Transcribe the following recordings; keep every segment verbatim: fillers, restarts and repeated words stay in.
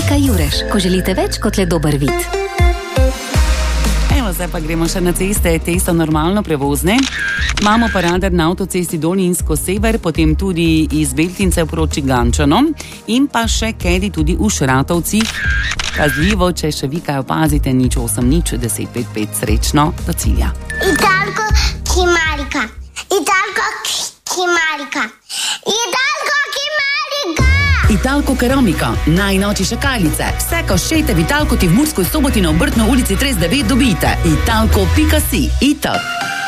pika jureš, ko želite več kot le dober vid. Evo, zdaj pa gremo še na ceste, te so normalno prevozne. Imamo pa radar na avtocesti Dolinsko-Sever, potem tudi iz Beltincev proti Gančanom in pa še kedi tudi v Šratovcih. Pazljivo, če še vi kaj opazite, nič osem nič deset pet pet, srečno do cilja. Italko Kimarika, Italko Kimarika, Italko Kimarika. Italko Keramika, najnovejše šakalice. Vse koščete v Italko ti v Murskoj Soboti na Obrtno ulici trideset devet dobite. Italko pika si, Ital.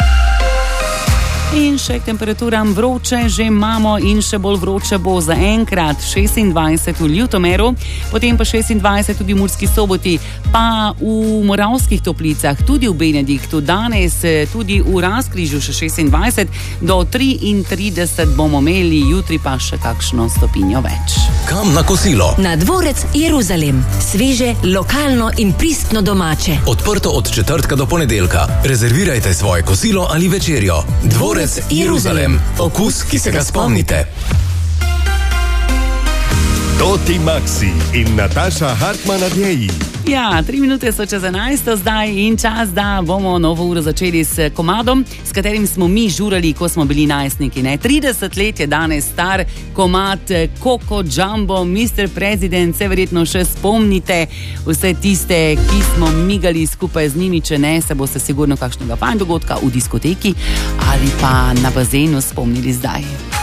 In še k temperaturam vroče že imamo in še bolj vroče bo za enkrat šestindvajset v Ljutomeru, potem pa šestindvajset tudi v Murski Soboti, pa v Moravskih Toplicah, tudi v Benediktu, danes tudi v Razkrižju še šestindvajset, do triintrideset bomo imeli, jutri pa še kakšno stopinjo več. Kam na kosilo? Na Dvorec Jeruzalem. Sveže, lokalno in pristno domače. Odprto od četrtka do ponedeljka. Rezervirajte svoje kosilo ali večerjo. Dvorec Jeruzalem. Okus, ki se ga spomnite. Toti Maxi in Nataša Hartman Adjeji. Ja, tri minute so čez enajsto zdaj in čas, da bomo novo uro začeli s komadom, s katerim smo mi žurali, ko smo bili najstniki. Ne? trideset let je danes star komad Coco Jumbo, mister President, se verjetno še spomnite vse tiste, ki smo migali skupaj z njimi, če ne, se boste sigurno kakšnega fajn dogodka v diskoteki ali pa na bazenu spomnili zdaj.